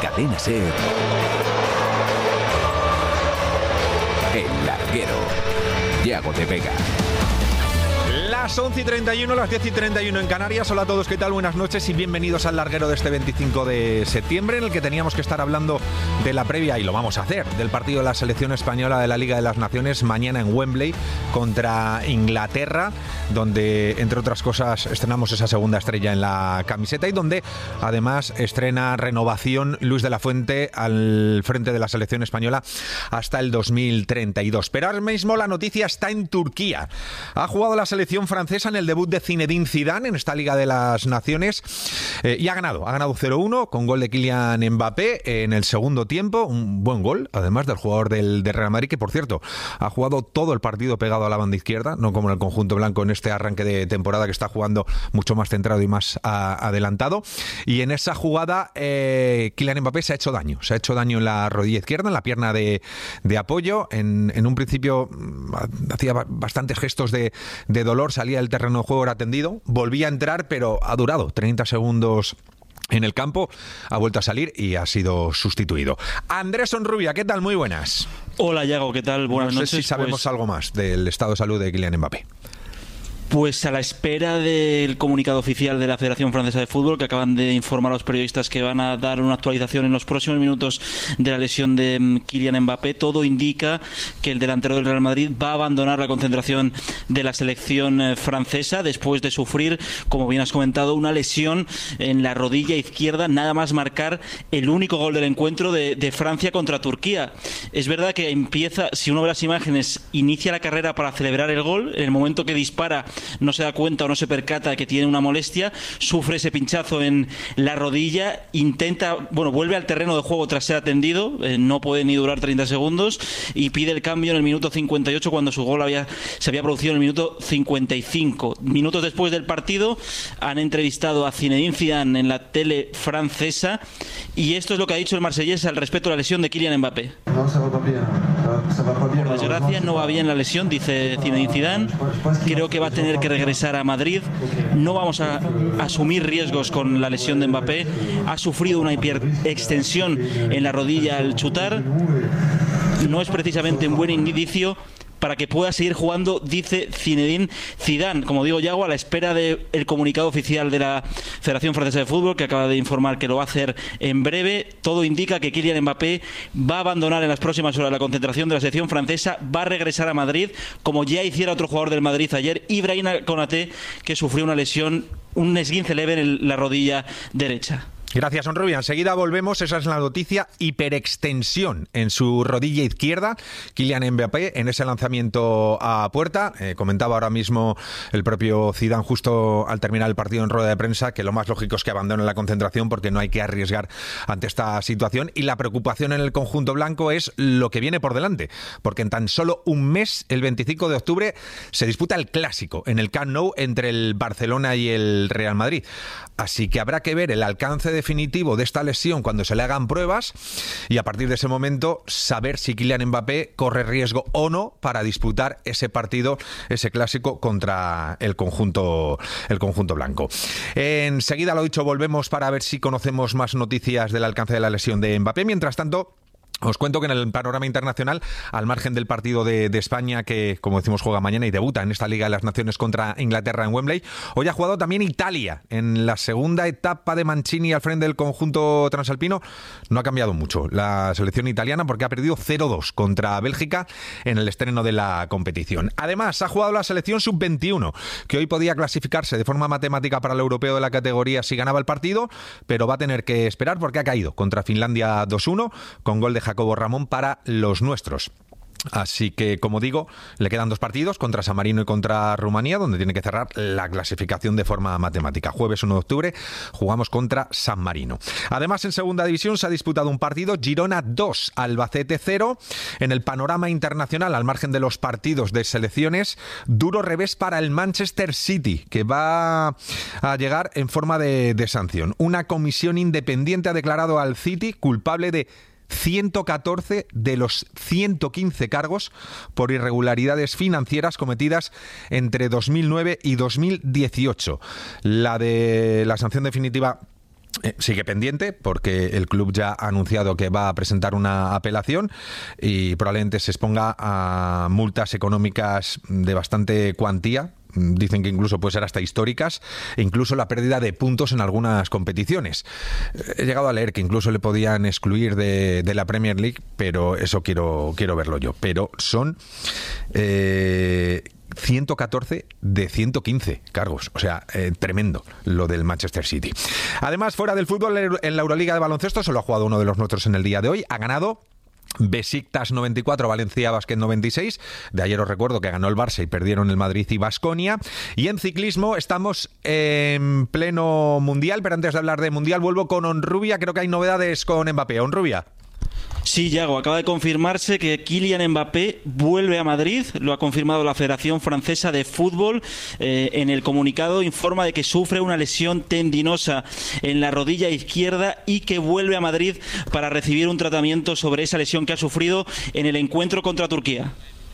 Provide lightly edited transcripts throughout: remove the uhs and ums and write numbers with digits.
Cadena SER, El Larguero, Yago de Vega. Las 11:31, las 10:31 en Canarias. Hola a todos, ¿qué tal? Buenas noches y bienvenidos al Larguero de este 25 de septiembre, en el que teníamos que estar hablando de la previa, y lo vamos a hacer, del partido de la selección española de la Liga de las Naciones mañana en Wembley contra Inglaterra, donde, entre otras cosas, estrenamos esa segunda estrella en la camiseta y donde, además, estrena renovación Luis de la Fuente al frente de la selección española hasta el 2032. Pero ahora mismo la noticia está en Turquía. Ha jugado la selección francesa en el debut de Zinedine Zidane en esta Liga de las Naciones y ha ganado 0-1 con gol de Kylian Mbappé en el segundo tiempo, un buen gol además del jugador del Real Madrid, que por cierto ha jugado todo el partido pegado a la banda izquierda, no como en el conjunto blanco en este arranque de temporada, que está jugando mucho más centrado y más adelantado. Y en esa jugada Kylian Mbappé se ha hecho daño en la rodilla izquierda, en la pierna de apoyo. En un principio hacía bastantes gestos de dolor, salía del terreno de juego, era atendido, volvía a entrar, pero ha durado 30 segundos en el campo, ha vuelto a salir y ha sido sustituido. Andrés Onrubia, ¿qué tal? Muy buenas. Hola, Yago, ¿qué tal? Buenas noches. No sé si sabemos algo más del estado de salud de Kylian Mbappé. Pues a la espera del comunicado oficial de la Federación Francesa de Fútbol, que acaban de informar a los periodistas que van a dar una actualización en los próximos minutos de la lesión de Kylian Mbappé, todo indica que el delantero del Real Madrid va a abandonar la concentración de la selección francesa después de sufrir, como bien has comentado, una lesión en la rodilla izquierda, nada más marcar el único gol del encuentro de Francia contra Turquía. Es verdad que empieza, si uno ve las imágenes, inicia la carrera para celebrar el gol. En el momento que dispara no se da cuenta o no se percata que tiene una molestia, sufre ese pinchazo en la rodilla, vuelve al terreno de juego tras ser atendido, no puede ni durar 30 segundos y pide el cambio en el minuto 58 cuando su gol se había producido en el minuto 55. Minutos después del partido han entrevistado a Zinedine Zidane en la tele francesa y esto es lo que ha dicho el marsellés al respecto de la lesión de Kylian Mbappé. Por desgracia no va bien la lesión, dice Zinedine Zidane. Creo que va a tener que regresar a Madrid. No vamos a asumir riesgos con la lesión de Mbappé. Ha sufrido una hiperextensión en la rodilla al chutar. No es precisamente un buen indicio para que pueda seguir jugando, dice Zinedine Zidane. Como digo, Yago, a la espera del comunicado oficial de la Federación Francesa de Fútbol, que acaba de informar que lo va a hacer en breve. Todo indica que Kylian Mbappé va a abandonar en las próximas horas la concentración de la selección francesa, va a regresar a Madrid, como ya hiciera otro jugador del Madrid ayer, Ibrahima Konaté, que sufrió una lesión, un esguince leve en la rodilla derecha. Gracias, Onrubia. Enseguida volvemos. Esa es la noticia. Hiperextensión en su rodilla izquierda. Kylian Mbappé en ese lanzamiento a puerta. Comentaba ahora mismo el propio Zidane justo al terminar el partido en rueda de prensa que lo más lógico es que abandone la concentración porque no hay que arriesgar ante esta situación. Y la preocupación en el conjunto blanco es lo que viene por delante. Porque en tan solo un mes, el 25 de octubre, se disputa el clásico en el Camp Nou entre el Barcelona y el Real Madrid. Así que habrá que ver el alcance definitivo de esta lesión cuando se le hagan pruebas y a partir de ese momento saber si Kylian Mbappé corre riesgo o no para disputar ese partido, ese clásico contra el conjunto blanco. Enseguida, lo dicho, volvemos para ver si conocemos más noticias del alcance de la lesión de Mbappé. Mientras tanto, os cuento que en el panorama internacional, al margen del partido de España, que como decimos juega mañana y debuta en esta Liga de las Naciones contra Inglaterra en Wembley, hoy ha jugado también Italia en la segunda etapa de Mancini al frente del conjunto transalpino. No ha cambiado mucho la selección italiana porque ha perdido 0-2 contra Bélgica en el estreno de la competición. Además, ha jugado la selección sub-21, que hoy podía clasificarse de forma matemática para el europeo de la categoría si ganaba el partido, pero va a tener que esperar porque ha caído contra Finlandia 2-1 con gol de Jacobo Ramón para los nuestros. Así que, como digo, le quedan 2 partidos contra San Marino y contra Rumanía, donde tiene que cerrar la clasificación de forma matemática. Jueves 1 de octubre jugamos contra San Marino. Además, en segunda división se ha disputado un partido, Girona 2, Albacete 0. En el panorama internacional, al margen de los partidos de selecciones, duro revés para el Manchester City, que va a llegar en forma de sanción. Una comisión independiente ha declarado al City culpable de 114 de los 115 cargos por irregularidades financieras cometidas entre 2009 y 2018. La sanción definitiva sigue pendiente porque el club ya ha anunciado que va a presentar una apelación y probablemente se exponga a multas económicas de bastante cuantía. Dicen que incluso puede ser hasta históricas, e incluso la pérdida de puntos en algunas competiciones. He llegado a leer que incluso le podían excluir de la Premier League, pero eso quiero verlo yo. Pero son 114 de 115 cargos. O sea, tremendo lo del Manchester City. Además, fuera del fútbol, en la Euroliga de baloncesto solo ha jugado uno de los nuestros en el día de hoy. Ha ganado Besiktas 94, Valencia Basket 96. De ayer os recuerdo que ganó el Barça y perdieron el Madrid y Baskonia. Y en ciclismo estamos en pleno mundial, pero antes de hablar de mundial vuelvo con Honrubia. Creo que hay novedades con Mbappé. Honrubia. Sí, Yago, acaba de confirmarse que Kylian Mbappé vuelve a Madrid. Lo ha confirmado la Federación Francesa de Fútbol. En el comunicado informa de que sufre una lesión tendinosa en la rodilla izquierda y que vuelve a Madrid para recibir un tratamiento sobre esa lesión que ha sufrido en el encuentro contra Turquía.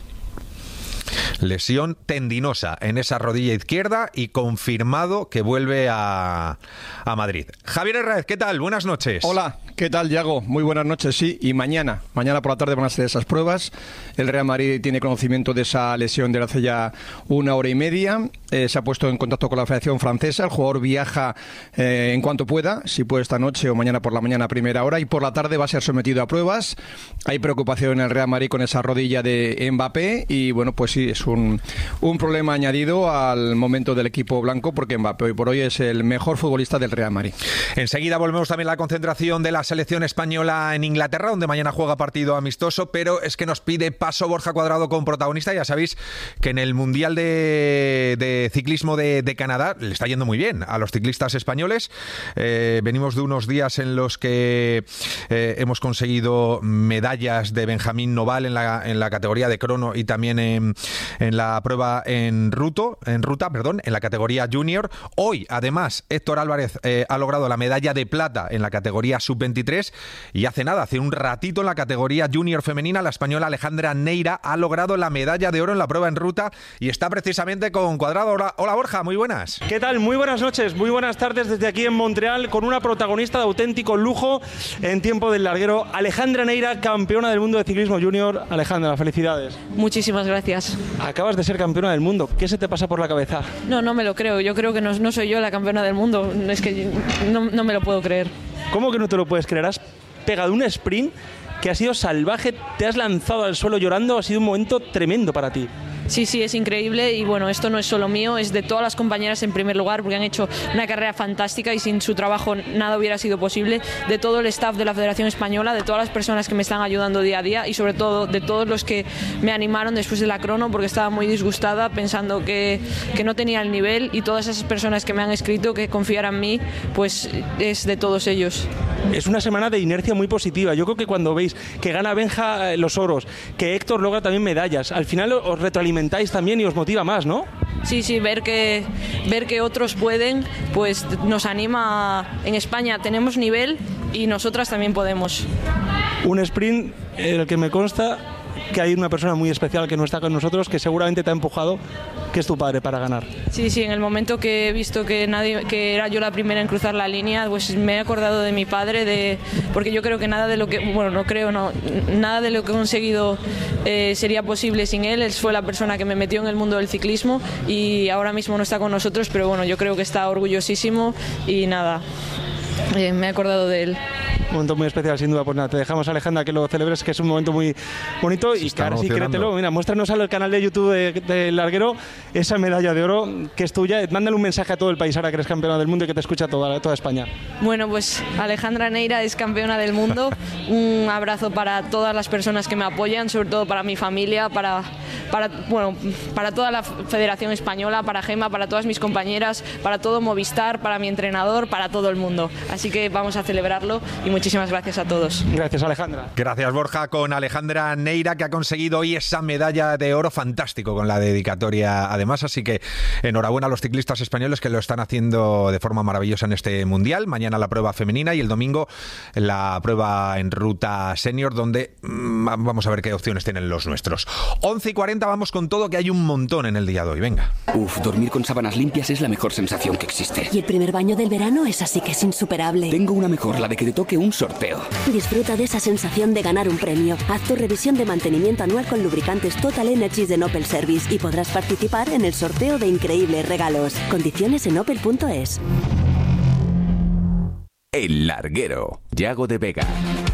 Lesión tendinosa en esa rodilla izquierda y confirmado que vuelve a Madrid. Javier Herráez, ¿qué tal? Buenas noches. Hola, ¿qué tal, Yago? Muy buenas noches, sí. Y mañana por la tarde van a ser esas pruebas. El Real Madrid tiene conocimiento de esa lesión desde hace ya 1 hora y media. Se ha puesto en contacto con la Federación Francesa. El jugador viaja en cuanto pueda, si puede esta noche o mañana por la mañana a primera hora, y por la tarde va a ser sometido a pruebas. Hay preocupación en el Real Madrid con esa rodilla de Mbappé y bueno, pues sí, es un problema añadido al momento del equipo blanco, porque Mbappé hoy por hoy es el mejor futbolista del Real Madrid. Enseguida volvemos también a la concentración de la selección española en Inglaterra, donde mañana juega partido amistoso, pero es que nos pide paso Borja Cuadrado con protagonista. Ya sabéis que en el Mundial de Ciclismo de Canadá le está yendo muy bien a los ciclistas españoles. Venimos de unos días en los que hemos conseguido medallas de Benjamín Noval en la categoría de crono y también en la prueba en ruta, en la categoría junior. Hoy, además, Héctor Álvarez ha logrado la medalla de plata en la categoría sub-23 y hace un ratito en la categoría junior femenina, la española Alejandra Neira ha logrado la medalla de oro en la prueba en ruta y está precisamente con Cuadrado. Hola Borja, muy buenas. ¿Qué tal? Muy buenas noches, muy buenas tardes desde aquí en Montreal con una protagonista de auténtico lujo en tiempo del larguero, Alejandra Neira, campeona del mundo de ciclismo junior. Alejandra, felicidades. Muchísimas gracias. Acabas de ser campeona del mundo. ¿Qué se te pasa por la cabeza? No me lo creo. Yo creo que no soy yo la campeona del mundo. Es que no me lo puedo creer. ¿Cómo que no te lo puedes creer? Has pegado un sprint que ha sido salvaje, te has lanzado al suelo llorando, ha sido un momento tremendo para ti. Sí, es increíble y bueno, esto no es solo mío, es de todas las compañeras en primer lugar, porque han hecho una carrera fantástica y sin su trabajo nada hubiera sido posible, de todo el staff de la Federación Española, de todas las personas que me están ayudando día a día y sobre todo de todos los que me animaron después de la crono, porque estaba muy disgustada pensando que no tenía el nivel, y todas esas personas que me han escrito que confiaran en mí, pues es de todos ellos. Es una semana de inercia muy positiva. Yo creo que cuando veis que gana Benja los oros, que Héctor logra también medallas, al final os retroalimentáis también y os motiva más, ¿no? Sí, ver que otros pueden, pues nos anima. En España tenemos nivel y nosotras también podemos. Un sprint en el que me consta que hay una persona muy especial que no está con nosotros, que seguramente te ha empujado, que es tu padre, para ganar. Sí, en el momento que he visto que era yo la primera en cruzar la línea, pues me he acordado de mi padre, porque yo creo que nada de lo que he conseguido sería posible sin él. Él fue la persona que me metió en el mundo del ciclismo y ahora mismo no está con nosotros, pero bueno, yo creo que está orgullosísimo y nada, me he acordado de él. Un momento muy especial, sin duda. Pues nada, te dejamos, Alejandra, que lo celebres, que es un momento muy bonito. Y que ahora sí, créetelo. Mira, muéstranos al canal de YouTube de Larguero esa medalla de oro que es tuya. Mándale un mensaje a todo el país ahora que eres campeona del mundo y que te escucha toda España. Bueno, pues Alejandra Neira es campeona del mundo. Un abrazo para todas las personas que me apoyan, sobre todo para mi familia, para toda la Federación Española, para Gemma, para todas mis compañeras, para todo Movistar, para mi entrenador, para todo el mundo. Así que vamos a celebrarlo y muchísimas gracias a todos. Gracias, Alejandra. Gracias, Borja, con Alejandra Neira, que ha conseguido hoy esa medalla de oro, fantástico con la dedicatoria además, así que enhorabuena a los ciclistas españoles que lo están haciendo de forma maravillosa en este Mundial. Mañana la prueba femenina y el domingo la prueba en ruta senior, donde vamos a ver qué opciones tienen los nuestros. 11:40, vamos con todo, que hay un montón en el día de hoy, venga. Dormir con sábanas limpias es la mejor sensación que existe. Y el primer baño del verano es así que es insuperable. Tengo una mejor, la de que te toque un sorteo. Disfruta de esa sensación de ganar un premio. Haz tu revisión de mantenimiento anual con lubricantes Total Energies de Opel Service y podrás participar en el sorteo de increíbles regalos. Condiciones en opel.es. El Larguero, Yago de Vega.